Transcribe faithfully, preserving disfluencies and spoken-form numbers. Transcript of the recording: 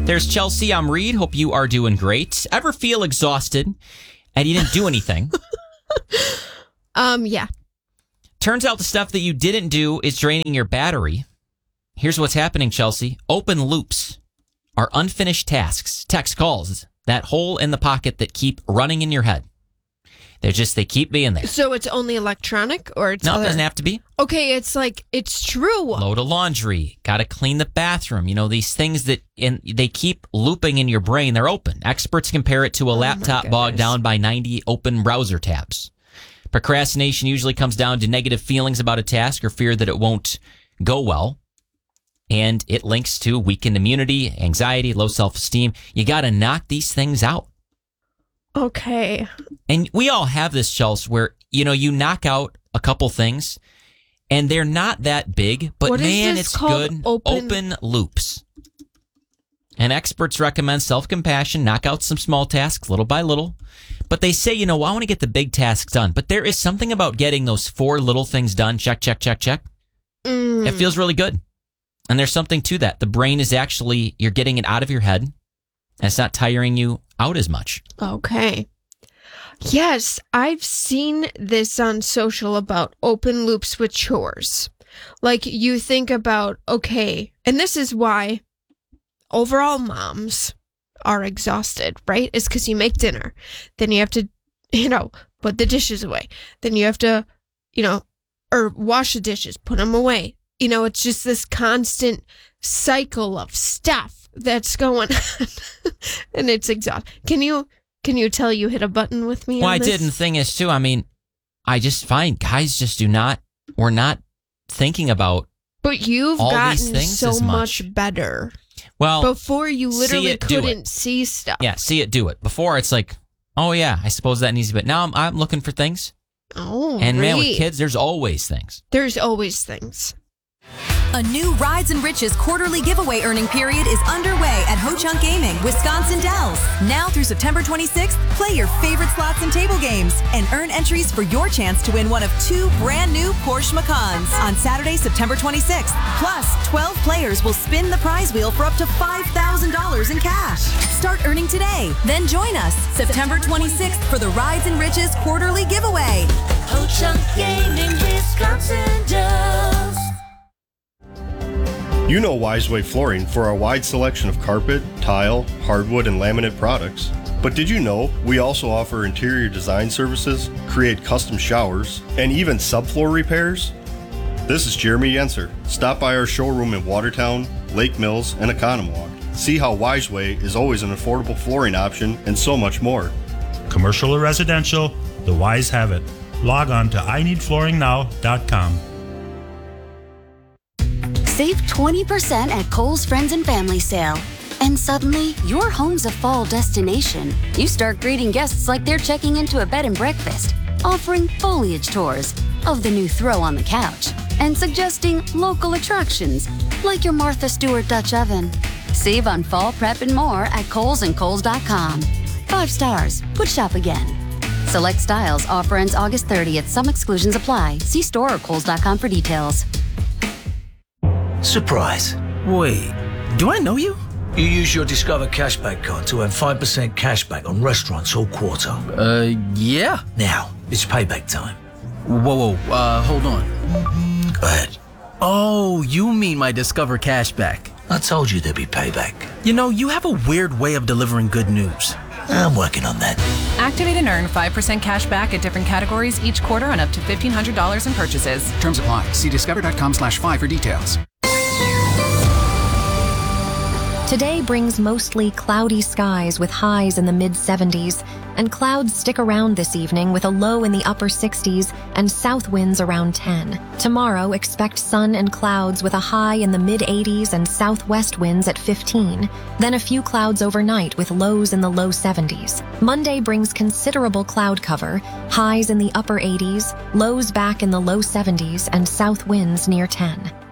There's Chelsea. I'm Reed. Hope you are doing great. Ever feel exhausted and you didn't do anything? um, yeah. Turns out the stuff that you didn't do is draining your battery. Here's what's happening, Chelsea. Open loops are unfinished tasks, text calls, that hole in the pocket that keep running in your head. They're just, they keep being there. So it's only electronic or it's No, other? it doesn't have to be. Okay, it's like, it's true. Load of laundry. Got to clean the bathroom. You know, these things that in, they keep looping in your brain. They're open. Experts compare it to a Oh laptop bogged down by ninety open browser tabs. Procrastination usually comes down to negative feelings about a task or fear that it won't go well. And it links to weakened immunity, anxiety, low self-esteem. You got to knock these things out. Okay. And we all have this, Chelsea, where, you know, you knock out a couple things and they're not that big, but What is man, this it's called? good. Open- Open loops. And experts recommend self-compassion, knock out some small tasks little by little. But they say, you know, well, I want to get the big tasks done. But there is something about getting those four little things done. Check, check, check, check. Mm. It feels really good. And there's something to that. The brain is actually, you're getting it out of your head. And it's not tiring you out as much. Okay. Yes, I've seen this on social about open loops with chores. Like you think about, okay, and this is why overall moms are exhausted, right? It's because you make dinner. Then you have to, you know, put the dishes away. Then you have to, you know, or wash the dishes, put them away. You know, it's just this constant cycle of stuff that's going on. And it's exhausting. Can you can you tell you hit a button with me Well, on I this? did. And the thing is, too, I mean, I just find guys just do not, we're not thinking about But you've all gotten these things so as much. much. better. Well, Before you see literally it, do it. couldn't see stuff. Yeah, see it, do it. Before it's like, oh yeah, I suppose that needs to be. Now I'm, I'm looking for things. Oh, And man, with Reed. kids, there's always things. There's always things. A new Rides and Riches quarterly giveaway earning period is underway at Ho Chunk Gaming, Wisconsin Dells. Now through September twenty-sixth, play your favorite slots and table games and earn entries for your chance to win one of two brand new Porsche Macans on Saturday, September twenty-sixth. Plus, twelve players will spin the prize wheel for up to five thousand dollars in cash. Start earning today. Then join us September twenty-sixth for the Rides and Riches quarterly giveaway. Ho Chunk Gaming, Wisconsin Dells. You know Wiseway Flooring for our wide selection of carpet, tile, hardwood, and laminate products. But did you know we also offer interior design services, create custom showers, and even subfloor repairs? This is Jeremy Yenser. Stop by our showroom in Watertown, Lake Mills, and Economwalk. See how Wiseway is always an affordable flooring option and so much more. Commercial or residential, the Wise have it. Log on to I need flooring now dot com. Save twenty percent at Kohl's Friends and Family Sale. And suddenly, your home's a fall destination. You start greeting guests like they're checking into a bed and breakfast, offering foliage tours of the new throw on the couch, and suggesting local attractions like your Martha Stewart Dutch oven. Save on fall prep and more at Kohl's and Kohl's dot com. Five stars. Would shop again. Select styles. Offer ends August thirtieth. Some exclusions apply. See store or Kohl's dot com for details. Surprise. Wait, do I know you? You use your Discover Cashback card to earn five percent cashback on restaurants all quarter. Uh, yeah. Now, it's payback time. Whoa, whoa, uh, hold on. Go ahead. Oh, you mean my Discover Cashback. I told you there'd be payback. You know, you have a weird way of delivering good news. I'm working on that. Activate and earn five percent cash back at different categories each quarter on up to fifteen hundred dollars in purchases. Terms apply. See discover dot com slash five for details. Today brings mostly cloudy skies with highs in the mid seventies, and clouds stick around this evening with a low in the upper sixties and south winds around ten. Tomorrow, expect sun and clouds with a high in the mid eighties and southwest winds at fifteen, then a few clouds overnight with lows in the low seventies. Monday brings considerable cloud cover, highs in the upper eighties, lows back in the low seventies, and south winds near ten.